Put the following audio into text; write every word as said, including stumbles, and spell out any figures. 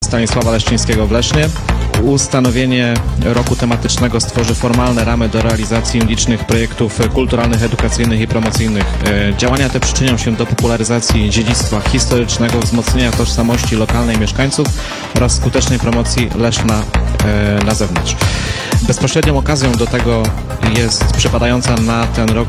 Stanisława Leszczyńskiego w Lesznie. Ustanowienie roku tematycznego stworzy formalne ramy do realizacji licznych projektów kulturalnych, edukacyjnych i promocyjnych. Działania te przyczynią się do popularyzacji dziedzictwa historycznego, wzmocnienia tożsamości lokalnej mieszkańców oraz skutecznej promocji Leszna na zewnątrz. Bezpośrednią okazją do tego jest przypadająca na ten rok